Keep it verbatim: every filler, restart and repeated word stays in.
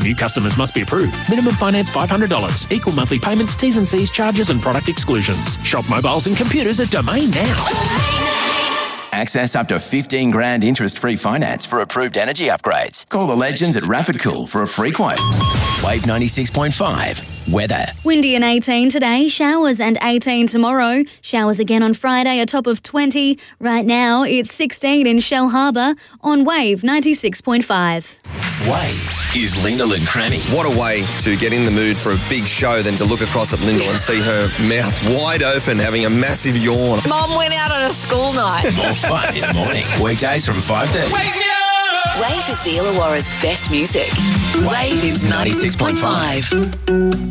New customers must be approved. Minimum finance five hundred dollars. Equal monthly payments, T's and C's, charges and product exclusions. Shop mobiles and computers at Domain now. Access up to fifteen grand interest-free finance for approved energy upgrades. Call the legends at Rapid Cool for a free quote. Wave ninety-six point five. Weather. Windy and eighteen today, showers and eighteen tomorrow. Showers again on Friday, a top of twenty. Right now, it's sixteen in Shell Harbour on Wave ninety-six point five. Wave is Lyndall and Cranny. What a way to get in the mood for a big show than to look across at Lyndall and see her mouth wide open, having a massive yawn. Mum went out on a school night. More fun in the morning. Weekdays from five thirty. Wake me up! Wave is the Illawarra's best music. Wave is ninety-six point five.